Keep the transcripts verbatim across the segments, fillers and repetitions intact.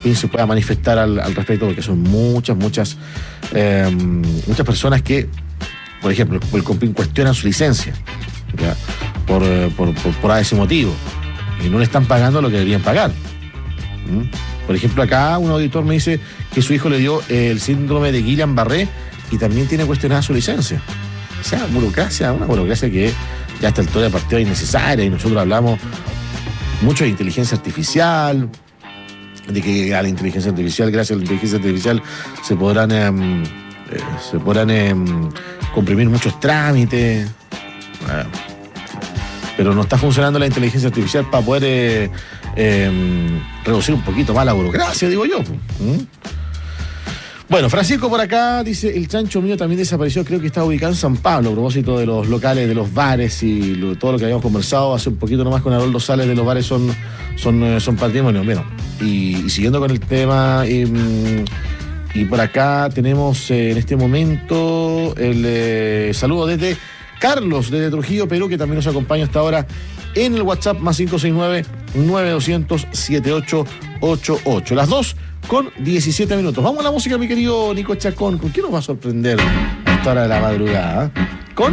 fin se pueda manifestar al, al respecto, porque son muchas, muchas, eh, muchas personas que, por ejemplo, el Compin cuestionan su licencia, ¿ya? Por, por, por, por ese motivo, y no le están pagando lo que deberían pagar. ¿Mm? Por ejemplo, acá un auditor me dice que su hijo le dio el síndrome de Guillain-Barré y también tiene cuestionada su licencia. O sea, burocracia, una burocracia que ya a esta altura de partida es innecesaria, y nosotros hablamos mucho de inteligencia artificial, de que a la inteligencia artificial, gracias a la inteligencia artificial, se podrán, eh, eh, se podrán eh, comprimir muchos trámites. Bueno, pero no está funcionando la inteligencia artificial para poder eh, eh, reducir un poquito más la burocracia, digo yo. ¿Mm? Bueno, Francisco por acá dice: el chancho mío también desapareció, creo que está ubicado en San Pablo, a propósito de los locales, de los bares y lo, todo lo que habíamos conversado hace un poquito nomás con Haroldo Sales, de los bares son, son, son patrimonio. Bueno, y, y siguiendo con el tema, eh, y por acá tenemos eh, en este momento el eh, saludo desde Carlos, desde Trujillo, Perú, que también nos acompaña hasta ahora en el WhatsApp más cinco seis nueve, nueve dos cero cero, siete ocho ocho ocho. Las dos con diecisiete minutos. Vamos a la música, mi querido Nico Chacón. ¿Con qué nos va a sorprender a esta hora de la madrugada? ¿Con?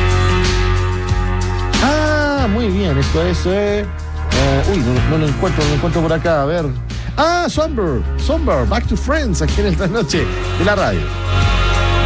Ah, muy bien. Esto es... Eh, eh, uy, no, no lo encuentro, no lo encuentro por acá. A ver. Ah, Somber. Somber. Back to Friends, aquí en el trasnoche de la radio.